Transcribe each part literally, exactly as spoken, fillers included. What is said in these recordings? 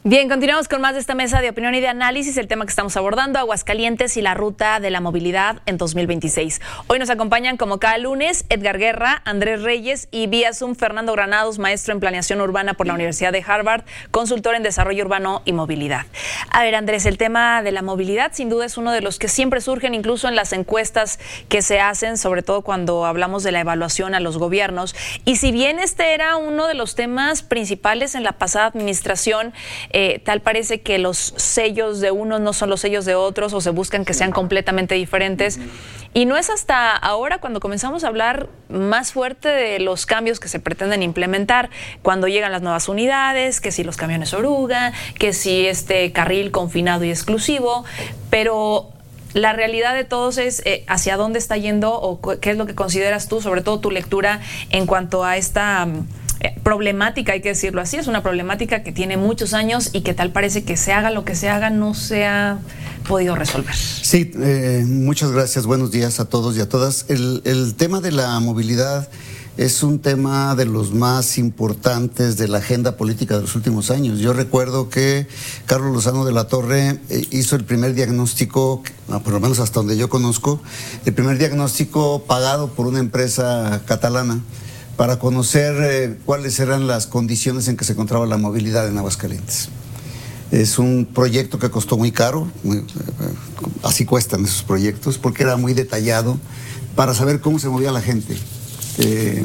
Bien, continuamos con más de esta mesa de opinión y de análisis. El tema que estamos abordando, Aguascalientes y la ruta de la movilidad en dos mil veintiséis. Hoy nos acompañan como cada lunes Edgar Guerra, Andrés Reyes y vía Zoom Fernando Granados, maestro en planeación urbana por la Universidad de Harvard, consultor en desarrollo urbano y movilidad. A ver, Andrés, el tema de la movilidad sin duda es uno de los que siempre surgen incluso en las encuestas que se hacen, sobre todo cuando hablamos de la evaluación a los gobiernos. Y si bien este era uno de los temas principales en la pasada administración, Eh, tal parece que los sellos de unos no son los sellos de otros o se buscan que sean completamente diferentes. Y no es hasta ahora cuando comenzamos a hablar más fuerte de los cambios que se pretenden implementar, cuando llegan las nuevas unidades, que si los camiones oruga, que si este carril confinado y exclusivo, pero la realidad de todos es eh, hacia dónde está yendo o qué es lo que consideras tú, sobre todo tu lectura en cuanto a esta um, Eh, problemática, hay que decirlo así, es una problemática que tiene muchos años y que tal parece que se haga lo que se haga no se ha podido resolver. Sí, eh, muchas gracias, buenos días a todos y a todas. El, el tema de la movilidad es un tema de los más importantes de la agenda política de los últimos años. Yo recuerdo que Carlos Lozano de la Torre eh, hizo el primer diagnóstico, por lo menos hasta donde yo conozco, el primer diagnóstico pagado por una empresa catalana, para conocer eh, cuáles eran las condiciones en que se encontraba la movilidad en Aguascalientes. Es un proyecto que costó muy caro, muy, eh, así cuestan esos proyectos, porque era muy detallado para saber cómo se movía la gente. Eh,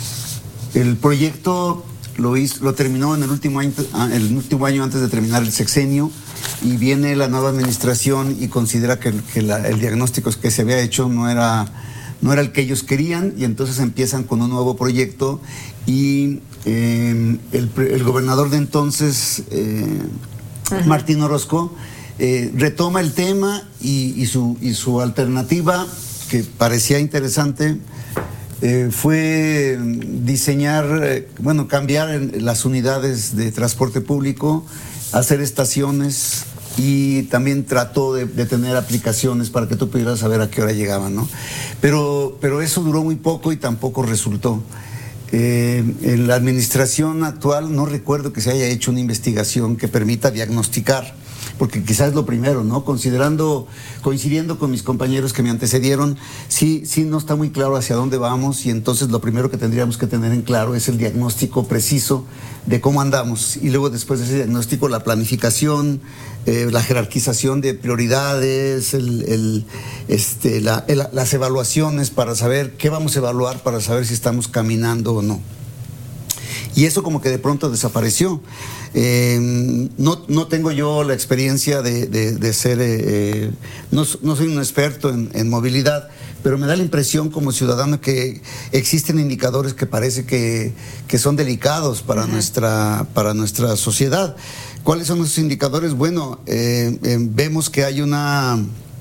el proyecto lo, hizo, lo terminó en el último, año, el último año antes de terminar el sexenio, y viene la nueva administración y considera que, que la, el diagnóstico que se había hecho no era... no era el que ellos querían, y entonces empiezan con un nuevo proyecto y eh, el, el gobernador de entonces, eh, Martín Orozco, eh, retoma el tema y, y, su, y su alternativa, que parecía interesante, eh, fue diseñar, eh, bueno, cambiar las unidades de transporte público, hacer estaciones, y también trató de, de tener aplicaciones para que tú pudieras saber a qué hora llegaban, ¿no? Pero, pero eso duró muy poco y tampoco resultó. Eh, en la administración actual no recuerdo que se haya hecho una investigación que permita diagnosticar, porque quizás es lo primero, ¿no? Considerando, coincidiendo con mis compañeros que me antecedieron, sí, sí no está muy claro hacia dónde vamos, y entonces lo primero que tendríamos que tener en claro es el diagnóstico preciso de cómo andamos, y luego después de ese diagnóstico la planificación, eh, la jerarquización de prioridades, el, el, este, la, el, las evaluaciones para saber qué vamos a evaluar, para saber si estamos caminando o no. Y eso como que de pronto desapareció. Eh, no, no tengo yo la experiencia de, de, de ser, eh, no, no soy un experto en, en movilidad, pero me da la impresión como ciudadano que existen indicadores que parece que, que son delicados para, uh-huh. nuestra, para nuestra sociedad. ¿Cuáles son esos indicadores? Bueno, eh, eh, vemos que hay una...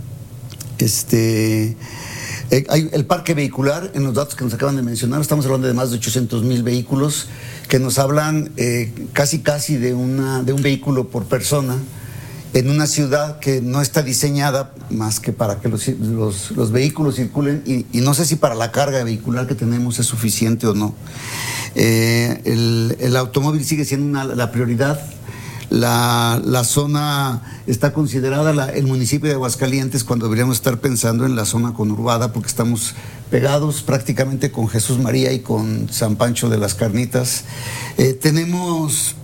este Eh, hay el parque vehicular, en los datos que nos acaban de mencionar, estamos hablando de más de ochocientos mil vehículos, que nos hablan eh, casi casi de, una, de un vehículo por persona, en una ciudad que no está diseñada más que para que los, los, los vehículos circulen, y, y no sé si para la carga vehicular que tenemos es suficiente o no. Eh, el, el automóvil sigue siendo una, la prioridad. La, la zona está considerada, la, el municipio de Aguascalientes, cuando deberíamos estar pensando en la zona conurbada, porque estamos pegados prácticamente con Jesús María y con San Pancho de las Carnitas. Eh, tenemos